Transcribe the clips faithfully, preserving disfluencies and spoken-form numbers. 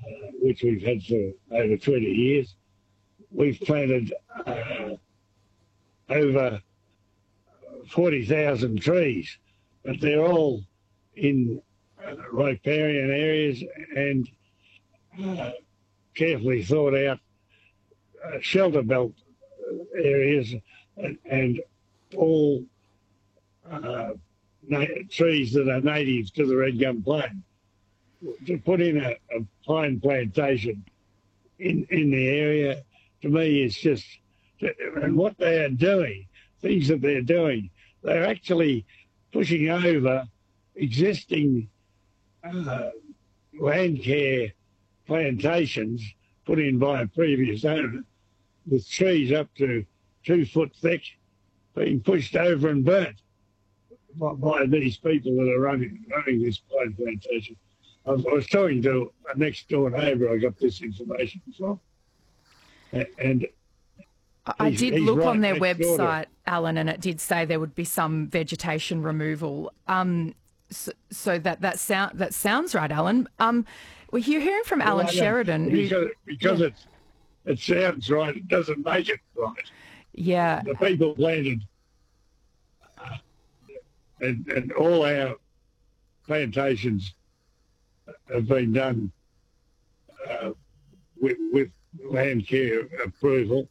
which we've had for over twenty years. We've planted uh, over forty thousand trees, but they're all in uh, riparian areas and uh, carefully thought out uh, shelter belt areas and, and all uh, trees that are native to the red gum plain. To put in a, a pine plantation in, in the area, to me, is just, and what they are doing, things that they're doing, they're actually pushing over existing uh, land care plantations put in by a previous owner with trees up to two foot thick being pushed over and burnt by, by these people that are running, running this pine plantation. I was, I was talking to a next door neighbour I got this information from. And I did look right on their to... website, Alan, and it did say there would be some vegetation removal. Um, so, so that that sound that sounds right, Alan. Um, well, you're hearing from well, Alan Sheridan, because, who, because yeah. it's, it sounds right, it doesn't make it right. Yeah, the people planted, uh, and and all our plantations have been done uh, with with. land care approval,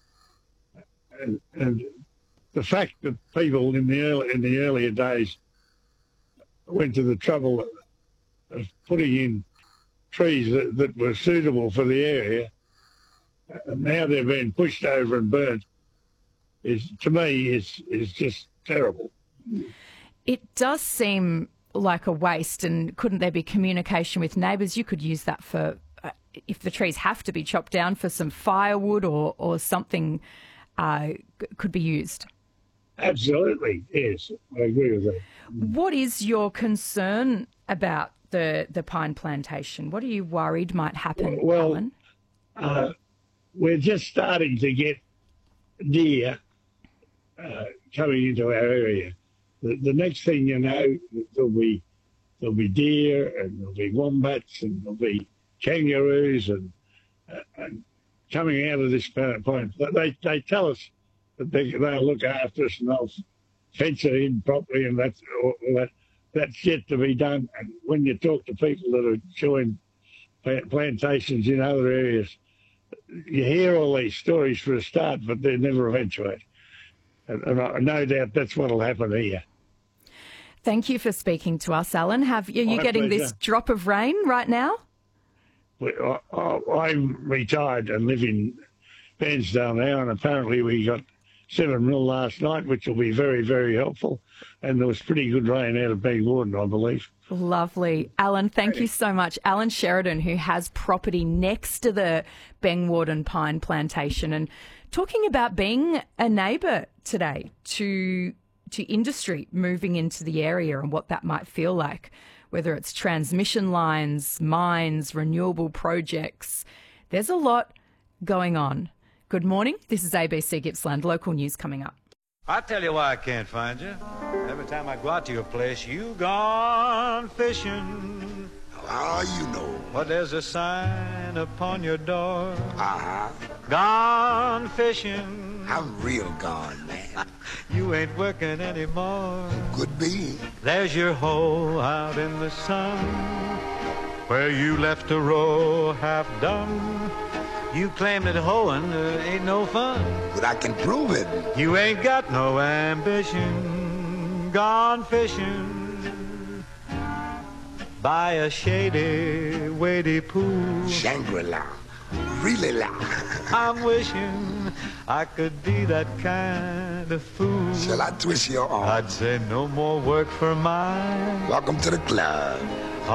and, and the fact that people in the early, in the earlier days went to the trouble of putting in trees that, that were suitable for the area, and now they're being pushed over and burnt, is to me is is just terrible. It does seem like a waste, and couldn't there be communication with neighbours? You could use that for, if the trees have to be chopped down, for some firewood or, or something uh, could be used. Absolutely, yes, I agree with that. What is your concern about the, the pine plantation? What are you worried might happen, well, Alan? Uh, we're just starting to get deer uh, coming into our area. The, the next thing you know, there'll be there'll be deer and there'll be wombats and there'll be kangaroos and, uh, and coming out of this pine. They they tell us that they, they'll look after us and they'll fence it in properly, and that's all that that's yet to be done. And when you talk to people that have joined plantations in other areas, you hear all these stories for a start, but they never eventuate. And, and I, no doubt that's what will happen here. Thank you for speaking to us, Alan. Have are you My getting pleasure. this drop of rain right now? I, I, I'm retired and live in Bairnsdale now, and apparently we got seven mil last night, which will be very, very helpful. And there was pretty good rain out of Bangwarden, I believe. Lovely. Alan, thank you so much. Alan Sheridan, who has property next to the Bangwarden Pine Plantation, and talking about being a neighbour today to to industry moving into the area and what that might feel like, whether it's transmission lines, mines, renewable projects. There's a lot going on. Good morning. This is A B C Gippsland. Local news coming up. I tell you why I can't find you. Every time I go out to your place, you gone fishing. How you know? But there's a sign upon your door. Uh-huh. Gone fishing. I'm real gone, man. You ain't working anymore. Could be. There's your hole out in the sun, where you left a row half done. You claim that hoeing uh, ain't no fun, But I can prove it. you ain't got no ambition. Gone fishing by a shady, wady pool. Shangri-La. Really la. I'm wishing I could be that kind of fool. Shall I twist your arm? I'd say no more work for mine. Welcome to the club.